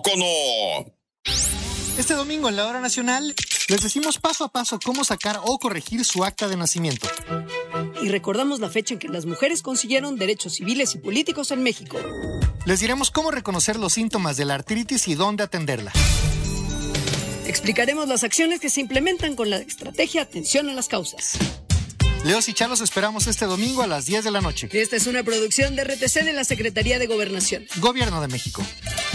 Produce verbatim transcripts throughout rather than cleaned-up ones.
poco no? Este domingo en la Hora Nacional les decimos paso a paso cómo sacar o corregir su acta de nacimiento. Y recordamos la fecha en que las mujeres consiguieron derechos civiles y políticos en México. Les diremos cómo reconocer los síntomas de la artritis y dónde atenderla. Explicaremos las acciones que se implementan con la estrategia Atención a las Causas. Leos y Charlos esperamos este domingo a las diez de la noche. Esta es una producción de R T C de la Secretaría de Gobernación. Gobierno de México.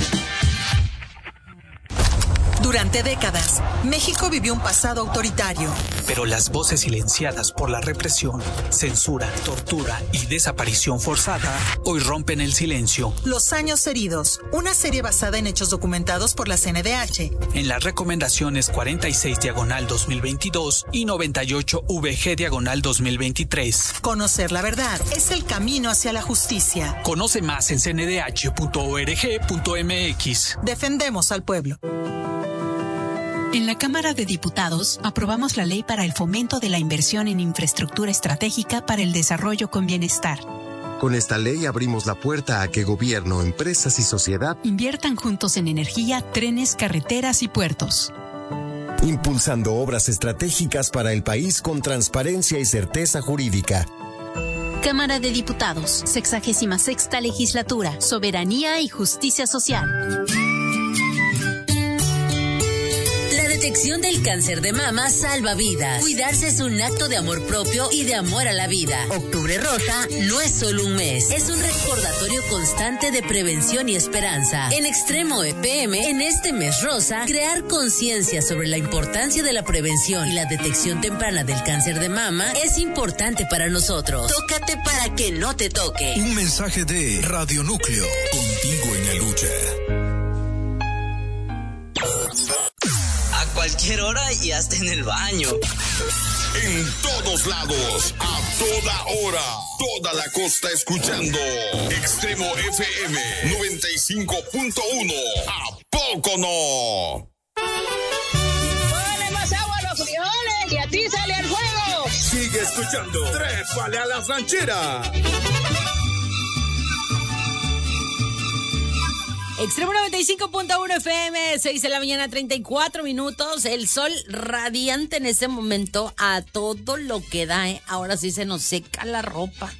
Durante décadas, México vivió un pasado autoritario. Pero las voces silenciadas por la represión, censura, tortura y desaparición forzada hoy rompen el silencio. Los años heridos, una serie basada en hechos documentados por la C N D H. En las recomendaciones cuarenta y seis diagonal dos mil veintidós y noventa y ocho V G diagonal dos mil veintitrés. Conocer la verdad es el camino hacia la justicia. Conoce más en c n d h punto org punto m x. Defendemos al pueblo. En la Cámara de Diputados aprobamos la ley para el fomento de la inversión en infraestructura estratégica para el desarrollo con bienestar. Con esta ley abrimos la puerta a que gobierno, empresas y sociedad inviertan juntos en energía, trenes, carreteras y puertos. Impulsando obras estratégicas para el país con transparencia y certeza jurídica. Cámara de Diputados, sexagésima sexta legislatura, soberanía y justicia social. La detección del cáncer de mama salva vidas. Cuidarse es un acto de amor propio y de amor a la vida. Octubre Rosa no es solo un mes, es un recordatorio constante de prevención y esperanza. En Extremo E P M, en este mes rosa, crear conciencia sobre la importancia de la prevención y la detección temprana del cáncer de mama es importante para nosotros. Tócate para que no te toque. Un mensaje de Radio Núcleo, contigo en la lucha. A cualquier hora y hasta en el baño. En todos lados, a toda hora, toda la costa escuchando Extremo F M noventa y cinco punto uno. ¿A poco no? ¡Ponle más agua a los frijoles y a ti sale el fuego! Sigue escuchando Trépale a la Ranchera. Extremo noventa y cinco punto uno F M, seis de la mañana, treinta y cuatro minutos. El sol radiante en este momento a todo lo que da, ¿eh? Ahora sí se nos seca la ropa.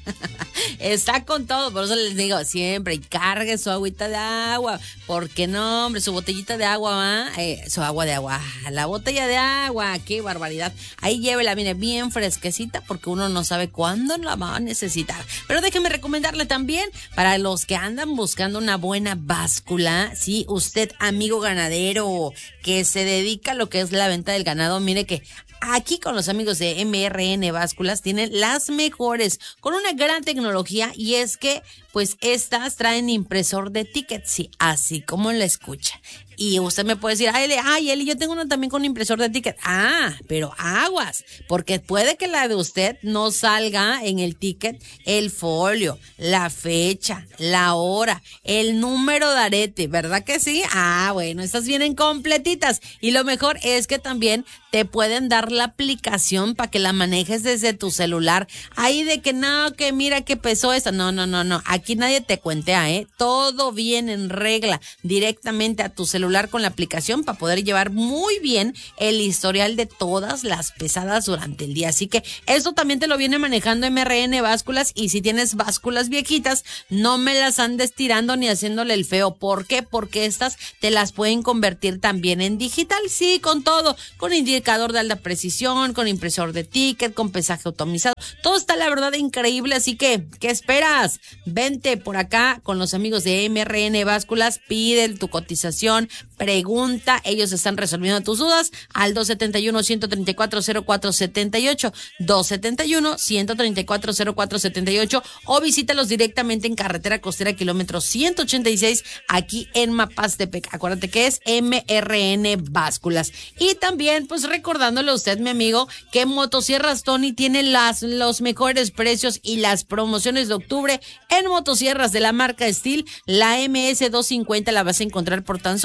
Está con todo, por eso les digo siempre, y cargue su agüita de agua. Porque no, hombre, su botellita de agua, ¿va? Eh, su agua de agua, la botella de agua, qué barbaridad. Ahí llévela, mire, bien fresquecita, porque uno no sabe cuándo la va a necesitar. Pero déjeme recomendarle también, para los que andan buscando una buena báscula, sí, usted, amigo ganadero, que se dedica a lo que es la venta del ganado, mire que aquí con los amigos de M R N Básculas tienen las mejores, con una gran tecnología, y es que pues estas traen impresor de tickets, sí, así como la escucha. Y usted me puede decir, ay, Eli, ay, Eli, yo tengo uno también con impresor de ticket. Ah, pero aguas, porque puede que la de usted no salga en el ticket el folio, la fecha, la hora, el número de arete, ¿verdad que sí? Ah, bueno, estas vienen completitas. Y lo mejor es que también te pueden dar la aplicación para que la manejes desde tu celular. Ahí de que no, que mira que pesó esta. No, no, no, no. Aquí nadie te cuentea, ¿eh? Todo viene en regla directamente a tu celular con la aplicación para poder llevar muy bien el historial de todas las pesadas durante el día. Así que esto también te lo viene manejando M R N Básculas, y si tienes básculas viejitas, no me las andes tirando ni haciéndole el feo. ¿Por qué? Porque estas te las pueden convertir también en digital, sí, con todo, con indicador de alta precisión, con impresor de ticket, con pesaje automizado. Todo está la verdad increíble, así que, ¿qué esperas? Vente por acá con los amigos de M R N Básculas, pide tu cotización, pregunta, ellos están resolviendo tus dudas al dos siete uno, uno tres cuatro, cero cuatro siete ocho, dos siete uno, uno tres cuatro, cero cuatro siete ocho, o visítalos directamente en carretera costera kilómetro ciento ochenta y seis aquí en Mapastepec. Acuérdate que es M R N Básculas. Y también pues recordándole a usted, mi amigo, que Motosierras Tony tiene las, los mejores precios y las promociones de octubre en motosierras de la marca Steel. La M S doscientos cincuenta la vas a encontrar por tan solo cinco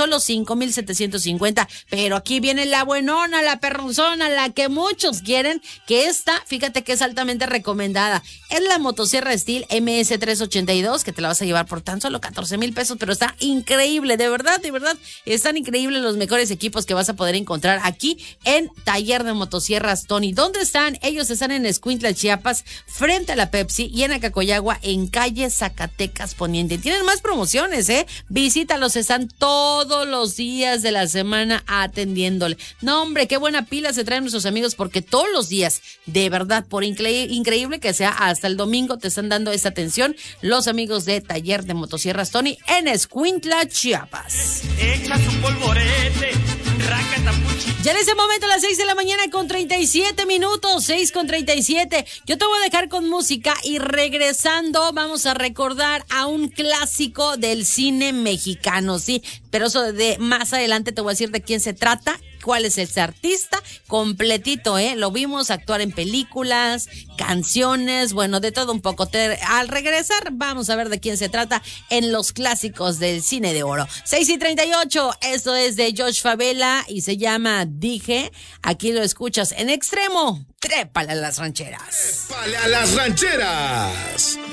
cinco mil setecientos cincuenta. Pero aquí viene la buenona, la perronzona, la que muchos quieren, que esta, fíjate que es altamente recomendada. Es la motosierra Stihl M S trescientos ochenta y dos, que te la vas a llevar por tan solo catorce mil pesos, pero está increíble, de verdad, de verdad, están increíbles los mejores equipos que vas a poder encontrar aquí en Taller de Motosierras Tony. ¿Dónde están? Ellos están en Escuintla, Chiapas, frente a la Pepsi, y en Acacoyagua, en calle Zacatecas Poniente. Tienen más promociones, ¿eh? Visítalos, están todos los días de la semana atendiéndole. No, hombre, qué buena pila se traen nuestros amigos, porque todos los días, de verdad, por incre- increíble que sea, hasta el domingo te están dando esta atención los amigos de Taller de Motosierras Tony en Escuintla, Chiapas. Echa su polvorete, ya en ese momento a las seis de la mañana con treinta y siete minutos, seis con treinta y siete. Yo te voy a dejar con música y regresando vamos a recordar a un clásico del cine mexicano, sí, pero eso de más adelante te voy a decir de quién se trata, cuál es ese artista, completito, ¿eh? Lo vimos actuar en películas, canciones, bueno, de todo un poco. Te, al regresar vamos a ver de quién se trata en los clásicos del cine de oro. seis y treinta y ocho, esto es de Josh Favela y se llama Dije. Aquí lo escuchas en Extremo. Trépale a las rancheras. Trépale a las rancheras.